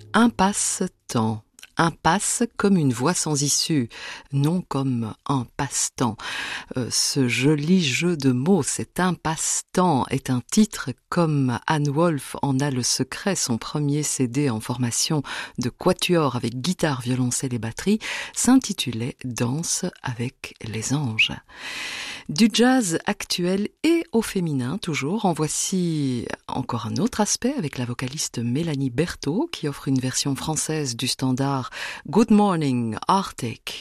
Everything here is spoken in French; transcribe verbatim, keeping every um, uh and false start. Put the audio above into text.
Un passe-temps. Un passe comme une voie sans issue, non comme un passe-temps. Euh, ce joli jeu de mots, cet un passe-temps, est un titre comme Anne Wolf en a le secret, son premier C D en formation de quatuor avec guitare, violoncelle et batterie, s'intitulait Danse avec les anges. Du jazz actuel et au féminin toujours, en voici encore un autre aspect avec la vocaliste Mélanie Berthaud qui offre une version française du standard Good Morning Arctic.